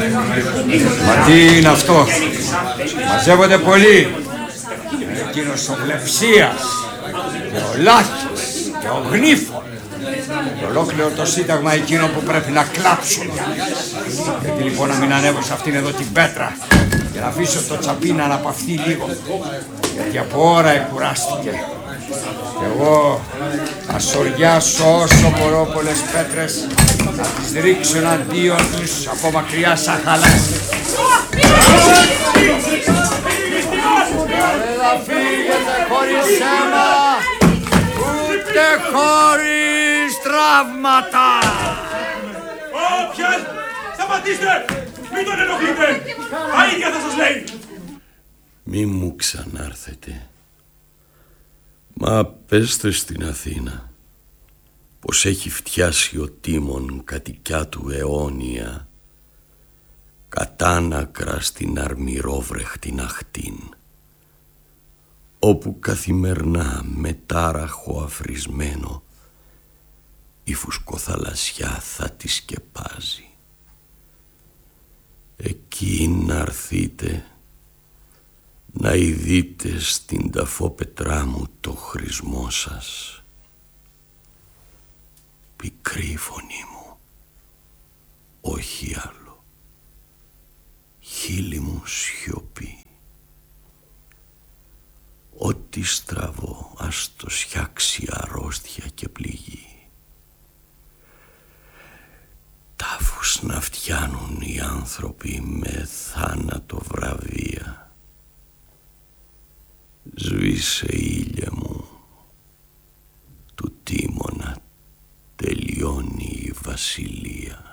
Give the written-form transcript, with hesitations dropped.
Μα τι είναι αυτό? Μαζεύονται πολλοί. Εκείνος ο Βλεψίας και ο Λάχης και ο Γνήφων. Ολόκληρο το Σύνταγμα εκείνο που πρέπει να κλάψουν. Γιατί λοιπόν να μην ανέβω σε αυτήν εδώ την πέτρα και να αφήσω το τσαπί να αναπαυθεί λίγο? Γιατί από ώρα εκουράστηκε. Και εγώ θα σοριάσω όσο μπορώ πολλές πέτρες, να τις ρίξω εναντίον τους από μακριά σαν χαλάσι. Δεν θα φύγετε χωρίς αίμα, ούτε χωρίς τραύματα. Όποιον! Σταματήστε! Μην τον ενοχλείτε! Τα ίδια θα σας λέει! Μη μου ξανάρθετε. Μα πέστε στην Αθήνα πως έχει φτιάσει ο Τίμων κατοικιά του αιώνια, κατάνακρα στην αρμυρόβρεχτην αχτήν, όπου καθημερινά με τάραχο αφρισμένο η φουσκοθαλασσιά θα τη σκεπάζει. Εκεί να έρθείτε να ειδείτε στην ταφόπετρά μου το χρησμό σας. Πικρή φωνή μου, όχι άλλο. Χείλη μου σιωπή. Ό,τι στραβώ ας το σιάξει αρρώστια και πληγή. Τάφους να φτιάνουν οι άνθρωποι με θάνατο βραβεία. Σβήσε ήλιε μου, του Τίμωνα τελειώνει η βασιλεία.